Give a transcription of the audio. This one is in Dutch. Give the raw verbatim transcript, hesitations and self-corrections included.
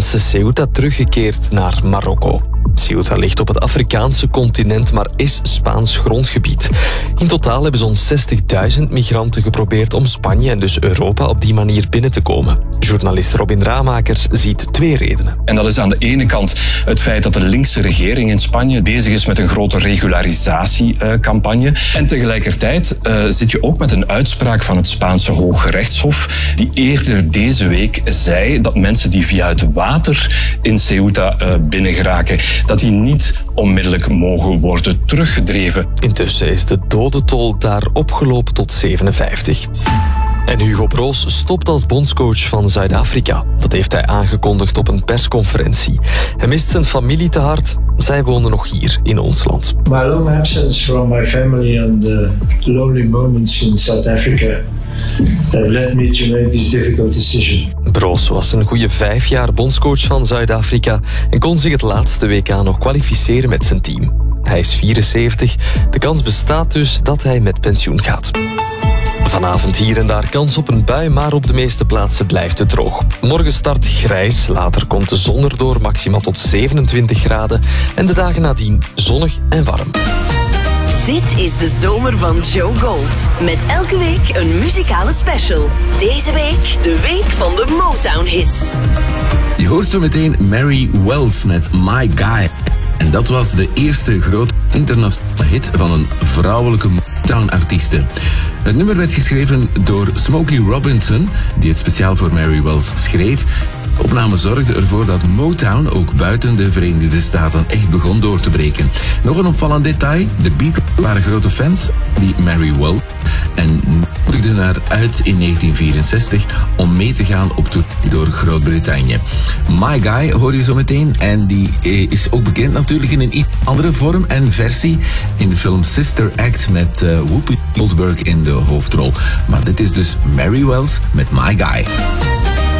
Spaanse Ceuta teruggekeerd naar Marokko. Ceuta ligt op het Afrikaanse continent, maar is Spaans grondgebied. In totaal hebben zo'n zestigduizend migranten geprobeerd om Spanje en dus Europa op die manier binnen te komen. Journalist Robin Ramakers ziet twee redenen. En dat is aan de ene kant het feit dat de linkse regering in Spanje bezig is met een grote regularisatiecampagne. En tegelijkertijd uh, zit je ook met een uitspraak van het Spaanse Hooggerechtshof, die eerder deze week zei dat mensen die via het water in Ceuta uh, binnengeraken, dat die niet onmiddellijk mogen worden teruggedreven. Intussen is de dodentol daar opgelopen tot zevenenvijftig. En Hugo Broos stopt als bondscoach van Zuid-Afrika. Dat heeft hij aangekondigd op een persconferentie. Hij mist zijn familie te hard. Zij wonen nog hier in ons land. My long absence from my family and the lonely moments in South Africa have led me to make this difficult decision. Broos was een goede vijf jaar bondscoach van Zuid-Afrika en kon zich het laatste W K nog kwalificeren met zijn team. Hij is vierenzeventig. De kans bestaat dus dat hij met pensioen gaat. Vanavond hier en daar kans op een bui, maar op de meeste plaatsen blijft het droog. Morgen start grijs, later komt de zon erdoor, maximaal tot zevenentwintig graden. En de dagen nadien zonnig en warm. Dit is de zomer van Joe Gold. Met elke week een muzikale special. Deze week de week van de Motown-hits. Je hoort zo meteen Mary Wells met My Guy. En dat was de eerste grote internationale hit van een vrouwelijke Motown-artieste. Het nummer werd geschreven door Smokey Robinson, die het speciaal voor Mary Wells schreef. De opname zorgde ervoor dat Motown ook buiten de Verenigde Staten echt begon door te breken. Nog een opvallend detail, de Beatles waren grote fans die Mary Wells en nodigden haar uit in negentien vierenzestig om mee te gaan op tour door Groot-Brittannië. My Guy hoor je zo meteen en die is ook bekend natuurlijk in een iets andere vorm en versie in de film Sister Act met uh, Whoopi Goldberg in de hoofdrol. Maar dit is dus Mary Wells met My Guy.